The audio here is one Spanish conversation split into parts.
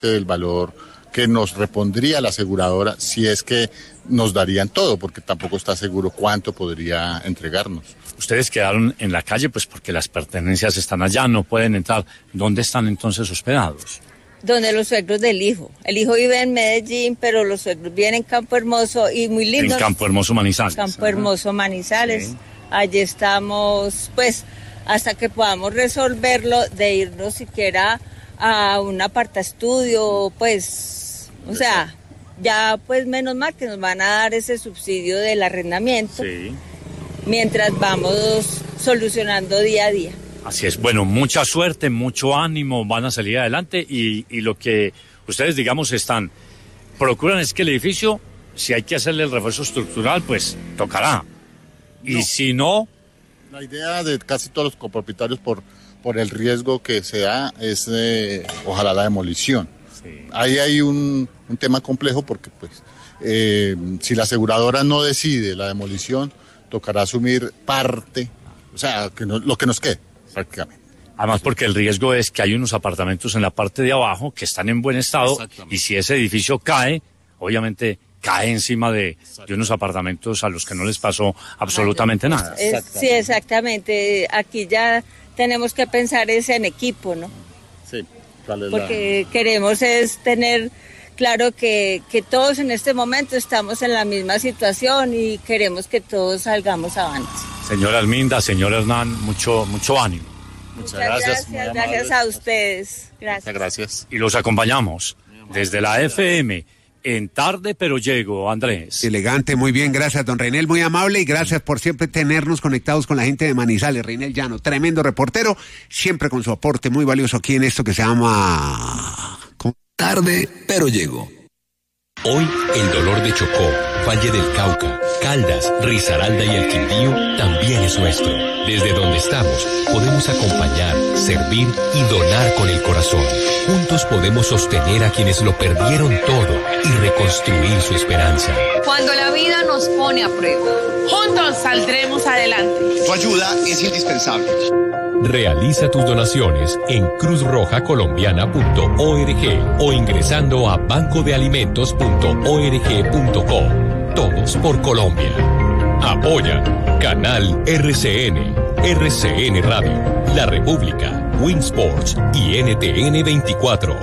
del valor que nos repondría la aseguradora si es que nos darían todo, porque tampoco está seguro cuánto podría entregarnos. Ustedes quedaron en la calle pues porque las pertenencias están allá, no pueden entrar. ¿Dónde están entonces hospedados? Donde los suegros del hijo. El hijo vive en Medellín, pero los suegros viven en Campo Hermoso y muy lindos. En Campo Hermoso, Manizales. Campo Hermoso, Manizales. Sí. Allí estamos, pues, hasta que podamos resolverlo de irnos siquiera a un apartaestudio, pues, o sea, ya pues menos mal que nos van a dar ese subsidio del arrendamiento, sí, mientras vamos solucionando día a día. Así es, bueno, mucha suerte, mucho ánimo, van a salir adelante y lo que ustedes, digamos, procuran es que el edificio, si hay que hacerle el refuerzo estructural, pues tocará. Y si no... La idea de casi todos los copropietarios por el riesgo que se da es ojalá la demolición. Sí. Ahí hay un tema complejo porque pues si la aseguradora no decide la demolición, tocará asumir parte, o sea, lo que nos quede prácticamente. Además porque el riesgo es que hay unos apartamentos en la parte de abajo que están en buen estado y si ese edificio cae, obviamente cae encima de unos apartamentos a los que no les pasó absolutamente nada. Sí, exactamente. Aquí ya tenemos que pensar en equipo, ¿no? Sí. Porque queremos es tener claro que todos en este momento estamos en la misma situación y queremos que todos salgamos avante. Señora Arminda, señor Hernán, mucho ánimo. Muchas gracias. Gracias a ustedes. Gracias. Muchas gracias. Y los acompañamos desde la FM en Tarde Pero Llego, Andrés. Elegante, muy bien, gracias, don Reinel, muy amable y gracias por siempre tenernos conectados con la gente de Manizales. Reinel Llano, tremendo reportero, siempre con su aporte muy valioso aquí en esto que se llama... Tarde Pero Llego. Hoy el dolor de Chocó, Valle del Cauca, Caldas, Risaralda y el Quindío también es nuestro. Desde donde estamos podemos acompañar, servir y donar con el corazón. Juntos podemos sostener a quienes lo perdieron todo y reconstruir su esperanza. Cuando la vida nos pone a prueba, juntos saldremos adelante. Tu ayuda es indispensable. Realiza tus donaciones en cruzrojacolombiana.org o ingresando a bancodealimentos.org.co. Todos por Colombia. Apoya Canal RCN, RCN Radio, La República, Winsports y NTN 24.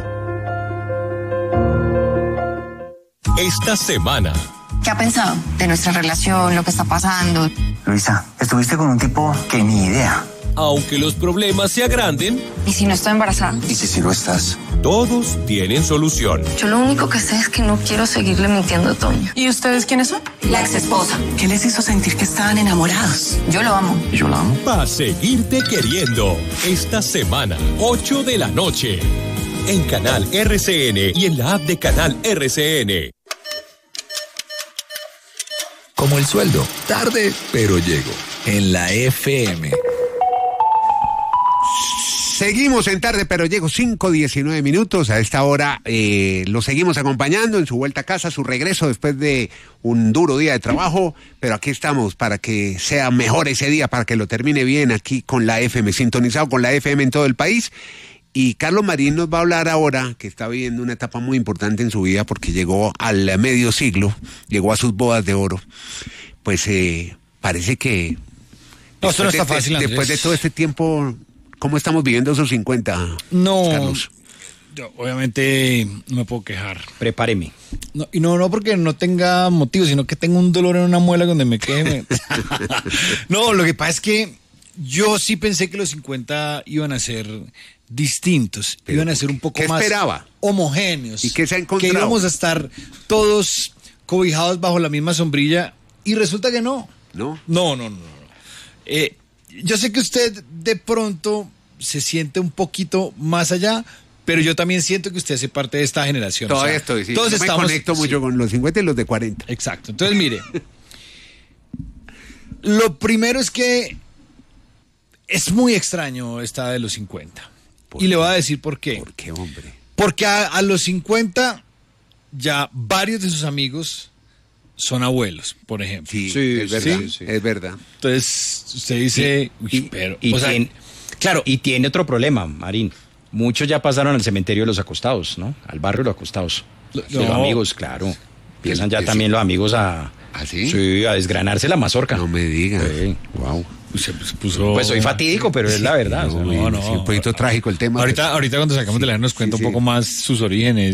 Esta semana. ¿Qué ha pensado de nuestra relación, lo que está pasando? Luisa, estuviste con un tipo que ni idea. Aunque los problemas se agranden... ¿Y si no estoy embarazada? ¿Y si lo estás? Todos tienen solución. Yo lo único que sé es que no quiero seguirle mintiendo a Toño. ¿Y ustedes quiénes son? La ex esposa. ¿Qué les hizo sentir que estaban enamorados? Yo lo amo. ¿Y yo la amo? Va a seguirte queriendo. Esta semana, 8 de la noche. En Canal RCN y en la app de Canal RCN. Como el sueldo. Tarde, pero llego. En la FM. Seguimos en Tarde Pero Llego, 5:19 minutos. A esta hora lo seguimos acompañando en su vuelta a casa, su regreso después de un duro día de trabajo. Pero aquí estamos para que sea mejor ese día, para que lo termine bien aquí con la FM, sintonizado con la FM en todo el país. Y Carlos Marín nos va a hablar ahora, que está viviendo una etapa muy importante en su vida porque llegó al medio siglo, llegó a sus bodas de oro. Pues parece que... No, esto no está fácil, Andrés. Después de todo este tiempo... ¿Cómo estamos viviendo esos 50, no, Carlos? Yo, obviamente no me puedo quejar. Prepáreme. No, y no porque no tenga motivo, sino que tengo un dolor en una muela donde me quede. No, lo que pasa es que yo sí pensé que los 50 iban a ser distintos, iban a ser un poco más homogéneos. ¿Y qué se ha encontrado? Que íbamos a estar todos cobijados bajo la misma sombrilla y resulta que no. ¿No? No. Yo sé que usted de pronto se siente un poquito más allá, pero yo también siento que usted hace parte de esta generación. Todo esto, sí. Todos yo me conecto mucho con los 50 y los de 40. Exacto. Entonces, mire, lo primero es que es muy extraño esta de los 50. Y le voy a decir por qué. ¿Por qué, hombre? Porque a los 50 ya varios de sus amigos... son abuelos, por ejemplo. Sí, es verdad, sí. Es verdad. Entonces, usted dice... Claro, y tiene otro problema, Marín. Muchos ya pasaron al cementerio de los acostados, ¿no? Al barrio de los acostados. De los amigos, claro. Empiezan ya también los amigos a... ¿Ah, sí? Sí, a desgranarse la mazorca. No me digas. Sí. Wow. Se puso... Pues soy fatídico, pero es la verdad. No, o sea, no. sí, un poquito trágico el tema. Ahorita cuando sacamos de la nos cuenta un poco más sus orígenes.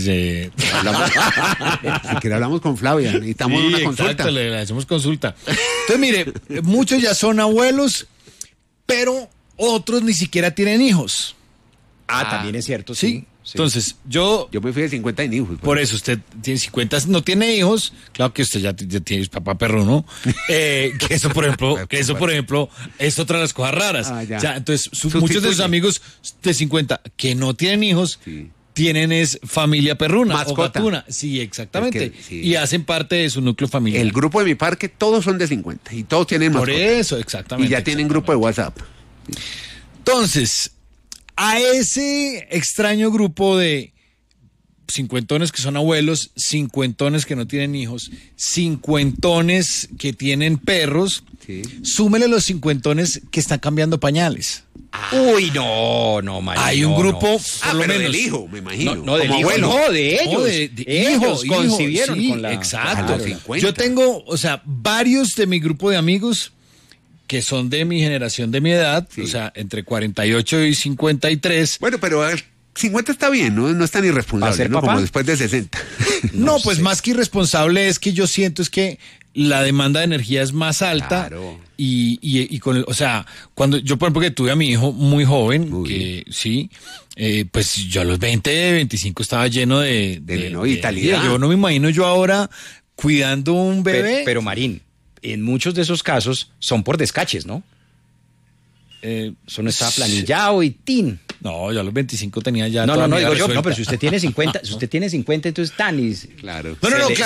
Si quiere hablamos con Flavia, necesitamos una consulta. Exacto, le hacemos consulta. Entonces, mire, muchos ya son abuelos, pero otros ni siquiera tienen hijos. también es cierto, Sí. sí. Entonces, yo me fui de 50 en hijos. por eso usted tiene 50, no tiene hijos, claro que usted ya tiene papá perro, ¿no? Que eso, por ejemplo, es otra de las cosas raras. Ya. Entonces, muchos de sus amigos de 50 que no tienen hijos, tienen es familia perruna. Mascota. O gatuna. Sí, exactamente. Es que, sí. Y hacen parte de su núcleo familiar. El grupo de mi parque, todos son de 50 y todos tienen Por mascota. eso, exactamente. Y ya tienen grupo de WhatsApp. Entonces, a ese extraño grupo de cincuentones que son abuelos, cincuentones que no tienen hijos, cincuentones que tienen perros, súmele los cincuentones que están cambiando pañales. Uy, no, María. Hay un grupo, por lo pero menos. del hijo, me imagino. No, del Como hijo, abuelo. no, de ellos. No, de ellos hijo, concibieron sí, con la... exacto. Claro. 50. Yo tengo, varios de mi grupo de amigos que son de mi generación, de mi edad, o sea, entre 48 y 53. Bueno, pero 50 está bien, ¿no? No es tan irresponsable, ¿no? papá? Como después de 60. No, pues más que irresponsable es que yo siento es que la demanda de energía es más alta. Claro. Y con el, cuando yo, por ejemplo, que tuve a mi hijo muy joven, pues yo a los 20, 25 estaba lleno de vitalidad. Yo no me imagino yo ahora cuidando un bebé. Pero Marín, en muchos de esos casos son por descaches, ¿no? Eso no está planillado y tin. No, yo a los 25 tenía ya. No, digo yo, resuelta. pero si usted tiene 50, entonces tan y... Claro.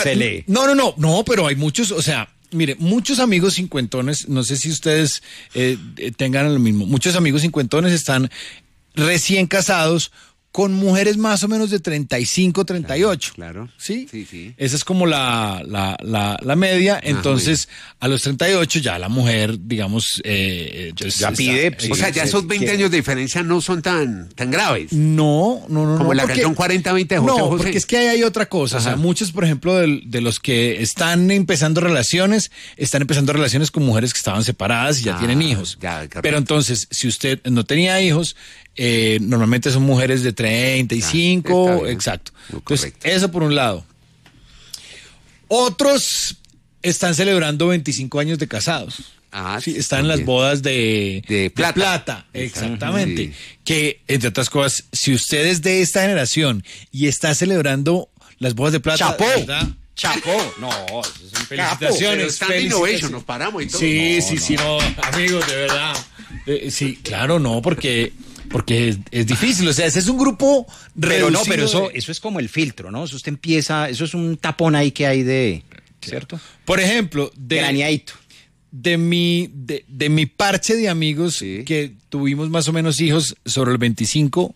No, pero hay muchos, mire, muchos amigos cincuentones, no sé si ustedes tengan lo mismo, muchos amigos cincuentones están recién casados con mujeres más o menos de 35, 38. Claro. ¿Sí? Sí. Esa es como la media. Entonces, a los 38 ya la mujer, digamos... ya pide... O sea, ya esos 20 años de diferencia no son tan graves. No. Como la canción 40-20 de José José. Porque es que hay otra cosa. Ajá. O sea, muchos, por ejemplo, de los que están empezando relaciones con mujeres que estaban separadas y ya tienen hijos. Pero entonces, si usted no tenía hijos... normalmente son mujeres de 35, exacto. Entonces, eso por un lado. Otros están celebrando 25 años de casados. Están en las bodas de plata. Exactamente. Sí. Que, entre otras cosas, si usted es de esta generación y está celebrando las bodas de plata... ¡Chapó! No, felicitaciones. Innovation, nos paramos y todo. Sí, amigos, de verdad. Sí, claro, no, porque es difícil, ese es un grupo reducido. Pero eso es como el filtro, ¿no? Eso eso es un tapón ahí que hay ¿cierto? Por ejemplo, graneadito. De mi parche de amigos que tuvimos más o menos hijos sobre los 25,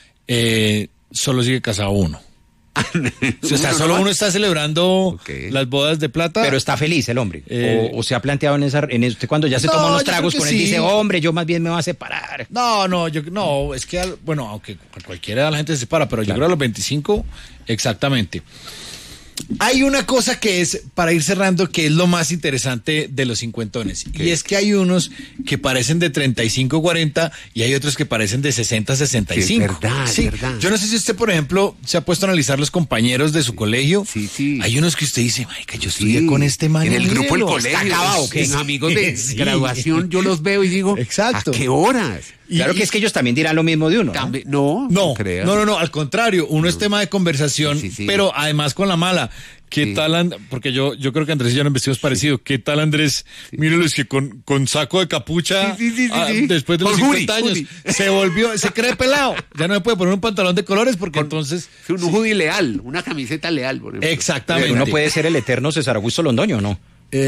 solo sigue casado uno. Solo uno está celebrando las bodas de plata. Pero está feliz el hombre. O se ha planteado en usted cuando ya se toma unos tragos con él dice, hombre, yo más bien me voy a separar. No, es que, aunque a cualquiera edad la gente se separa, pero yo creo a los 25, exactamente. Hay una cosa que es, para ir cerrando, que es lo más interesante de los cincuentones. Y es que hay unos que parecen de 35, 40 y hay otros que parecen de 60, 65. Es verdad. Yo no sé si usted, por ejemplo, se ha puesto a analizar los compañeros de su colegio. Sí. Hay unos que usted dice, marica, yo estudié con este man. En el grupo del colegio. Está acabado, en amigos de graduación, yo los veo y digo, exacto. ¿A qué horas? Claro que es que ellos también dirán lo mismo de uno, ¿no? No, al contrario, uno es tema de conversación, pero además con la mala. ¿Qué tal, porque yo creo que Andrés y yo nos vestimos parecido. ¿Qué tal, Andrés? Mírelos que con saco de capucha, después de los 50 años, se cree pelado. Ya no me puede poner un pantalón de colores porque entonces... Un hoodie leal, una camiseta leal, por ejemplo. Exactamente. Uno puede ser el eterno César Augusto Londoño, ¿no?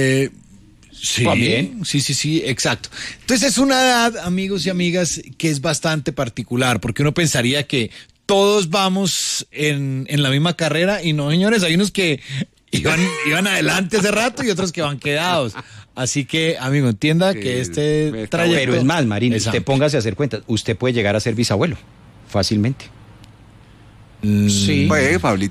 Sí, ¿también? Sí, exacto. Entonces es una edad, amigos y amigas, que es bastante particular, porque uno pensaría que todos vamos en la misma carrera y no, señores, hay unos que iban adelante hace rato y otros que van quedados. Así que, amigo, entienda que este trayecto... Pero es más, Marín, usted póngase a hacer cuentas, usted puede llegar a ser bisabuelo. fácilmente. Sí. Pues, Pablito.